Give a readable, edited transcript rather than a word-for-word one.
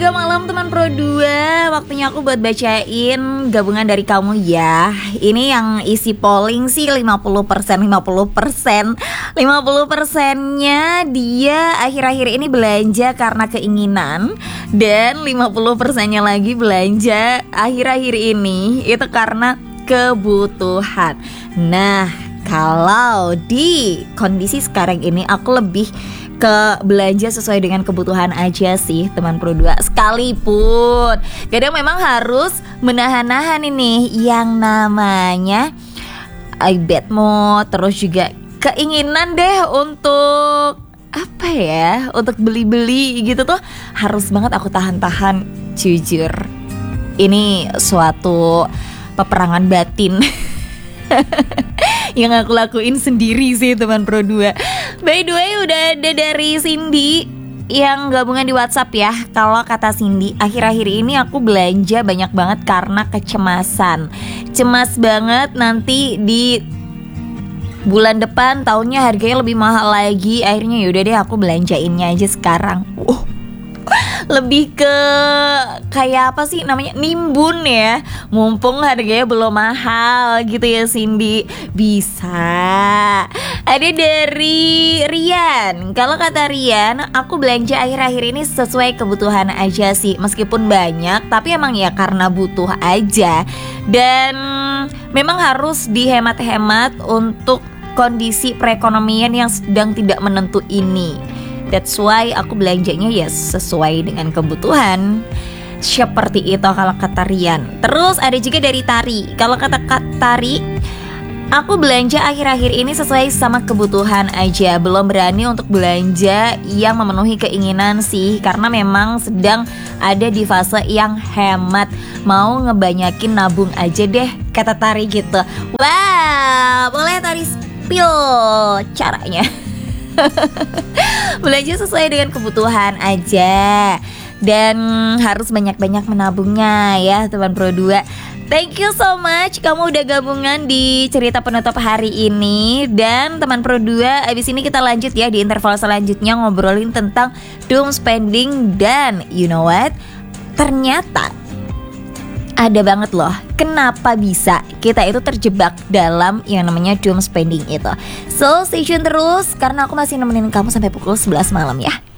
Gak malam teman Pro 2, waktunya aku buat bacain gabungan dari kamu ya. Ini yang isi polling sih 50%. 50%-nya dia akhir-akhir ini belanja karena keinginan. Dan 50%-nya lagi belanja akhir-akhir ini itu karena kebutuhan. Nah, kalau di kondisi sekarang ini aku lebih ke belanja sesuai dengan kebutuhan aja sih teman Pro 2. Sekalipun kadang memang harus menahan-nahan ini yang namanya bad mood, terus juga keinginan deh untuk apa ya, untuk beli-beli gitu tuh harus banget aku tahan-tahan. Jujur, ini suatu peperangan batin yang aku lakuin sendiri sih teman Pro 2. By the way, udah ada dari Cindy yang gabungan di WhatsApp ya. Kalau kata Cindy, akhir-akhir ini aku belanja banyak banget karena kecemasan. Cemas banget nanti di bulan depan tahunnya harganya lebih mahal lagi. Akhirnya yaudah deh aku belanjainnya aja sekarang. Lebih ke kayak apa sih namanya, nimbun ya, mumpung harganya belum mahal gitu ya Cindy. Bisa. Ada dari Rian. Kalau kata Rian, aku belanja akhir-akhir ini sesuai kebutuhan aja sih. Meskipun banyak, tapi emang ya karena butuh aja. Dan memang harus dihemat-hemat untuk kondisi perekonomian yang sedang tidak menentu ini. That's why aku belanjanya ya sesuai dengan kebutuhan. Seperti itu kalau kata Rian. Terus ada juga dari Tari. Kalau kata Tari, aku belanja akhir-akhir ini sesuai sama kebutuhan aja. Belum berani untuk belanja yang memenuhi keinginan sih, karena memang sedang ada di fase yang hemat. Mau ngebanyakin nabung aja deh, kata Tari gitu. Wow, boleh Tari spill caranya. Belanja sesuai dengan kebutuhan aja. Dan harus banyak-banyak menabungnya ya teman Pro 2. Thank you so much, kamu udah gabungan di cerita penutup hari ini. Dan teman Pro 2, abis ini kita lanjut ya di interval selanjutnya ngobrolin tentang doom spending. Dan you know what? Ternyata ada banget loh kenapa bisa kita itu terjebak dalam yang namanya doom spending itu. So stay tune terus karena aku masih nemenin kamu sampai pukul 11 malam ya.